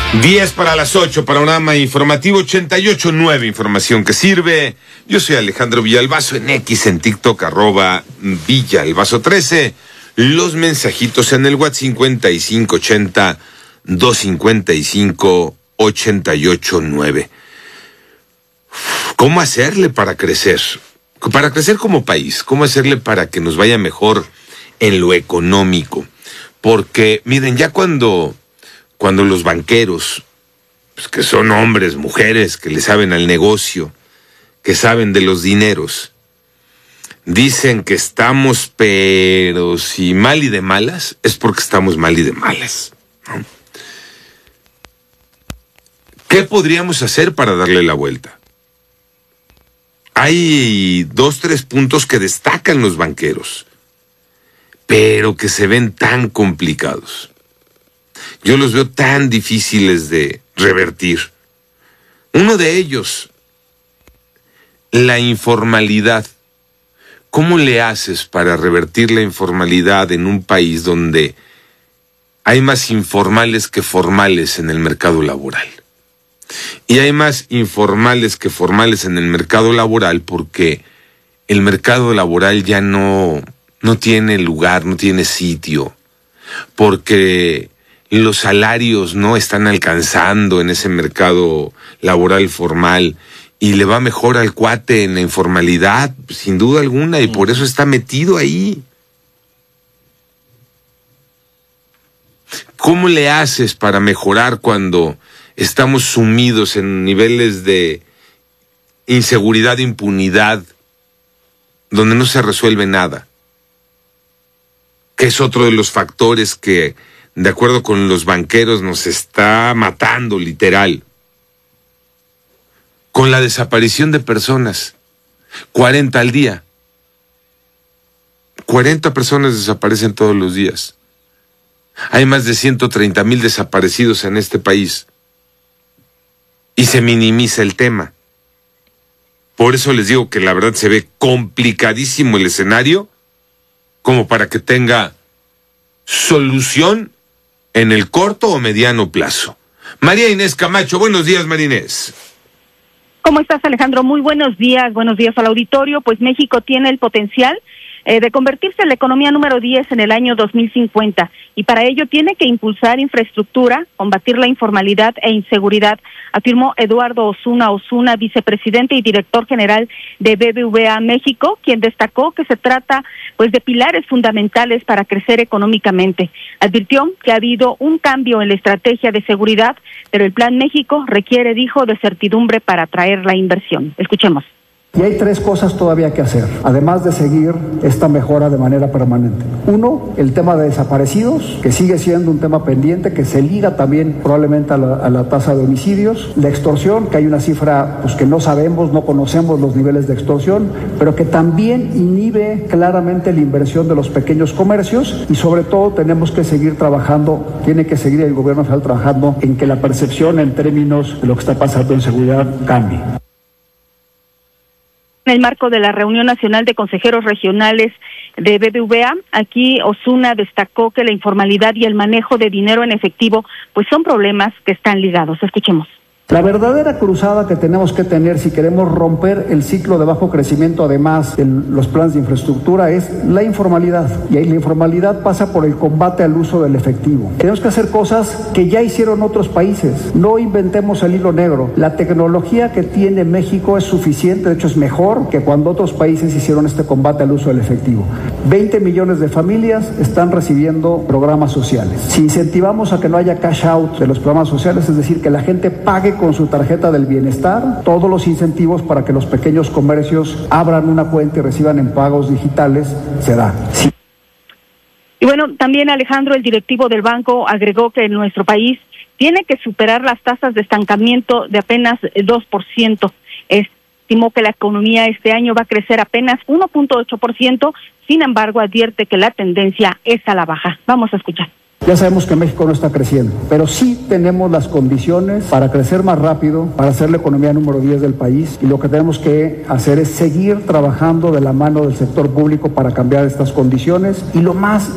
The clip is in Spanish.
10 para las 8, panorama informativo 88.9, información que sirve. Yo soy Alejandro Villalbazo, en X, en TikTok, @Villalbazo13. Los mensajitos en el WhatsApp 5580-255-889. ¿Cómo hacerle para crecer? Para crecer como país, ¿cómo hacerle para que nos vaya mejor en lo económico? Porque, miren, ya cuando los banqueros, pues que son hombres, mujeres, que le saben al negocio, que saben de los dineros, dicen que estamos, pero si mal y de malas, es porque estamos mal y de malas, ¿no? ¿Qué podríamos hacer para darle la vuelta? Hay 2-3 puntos que destacan los banqueros, pero que se ven tan complicados. Yo los veo tan difíciles de revertir. Uno de ellos, la informalidad. ¿Cómo le haces para revertir la informalidad en un país donde hay más informales que formales en el mercado laboral? Y hay más informales que formales en el mercado laboral porque el mercado laboral ya no tiene lugar, no tiene sitio, porque los salarios no están alcanzando en ese mercado laboral formal y le va mejor al cuate en la informalidad, sin duda alguna, y por eso está metido ahí. ¿Cómo le haces para mejorar cuando estamos sumidos en niveles de inseguridad, impunidad, donde no se resuelve nada? Que es otro de los factores que, de acuerdo con los banqueros, nos está matando, literal. Con la desaparición de personas, 40 al día. 40 personas desaparecen todos los días. Hay más de 130,000 desaparecidos en este país. Y se minimiza el tema. Por eso les digo que la verdad se ve complicadísimo el escenario, como para que tenga solución en el corto o mediano plazo. María Inés Camacho, buenos días, María Inés. ¿Cómo estás, Alejandro? Muy buenos días al auditorio. Pues México tiene el potencial de convertirse en la economía número 10 en el año 2050, y para ello tiene que impulsar infraestructura, combatir la informalidad e inseguridad, afirmó Eduardo Osuna, vicepresidente y director general de BBVA México, quien destacó que se trata pues de pilares fundamentales para crecer económicamente. Advirtió que ha habido un cambio en la estrategia de seguridad, pero el Plan México requiere, dijo, de certidumbre para atraer la inversión. Escuchemos. Y hay 3 cosas todavía que hacer, además de seguir esta mejora de manera permanente. 1, el tema de desaparecidos, que sigue siendo un tema pendiente, que se liga también probablemente a la tasa de homicidios. La extorsión, que hay una cifra pues que no sabemos, no conocemos los niveles de extorsión, pero que también inhibe claramente la inversión de los pequeños comercios, y sobre todo tenemos que seguir trabajando, tiene que seguir el gobierno federal trabajando en que la percepción en términos de lo que está pasando en seguridad cambie. En el marco de la reunión nacional de consejeros regionales de BBVA, aquí Osuna destacó que la informalidad y el manejo de dinero en efectivo pues son problemas que están ligados. Escuchemos. La verdadera cruzada que tenemos que tener si queremos romper el ciclo de bajo crecimiento, además de los planes de infraestructura, es la informalidad. Y ahí la informalidad pasa por el combate al uso del efectivo. Tenemos que hacer cosas que ya hicieron otros países. No inventemos el hilo negro. La tecnología que tiene México es suficiente, de hecho es mejor que cuando otros países hicieron este combate al uso del efectivo. 20 millones de familias están recibiendo programas sociales. Si incentivamos a que no haya cash out de los programas sociales, es decir, que la gente pague con su tarjeta del bienestar todos los incentivos para que los pequeños comercios abran una cuenta y reciban en pagos digitales, se da. Sí. Y bueno, también Alejandro, el directivo del banco, agregó que en nuestro país tiene que superar las tasas de estancamiento de apenas 2%. Estimó que la economía este año va a crecer apenas 1.8%, sin embargo advierte que la tendencia es a la baja. Vamos a escuchar. Ya sabemos que México no está creciendo, pero sí tenemos las condiciones para crecer más rápido, para ser la economía número 10 del país, y lo que tenemos que hacer es seguir trabajando de la mano del sector público para cambiar estas condiciones, y lo más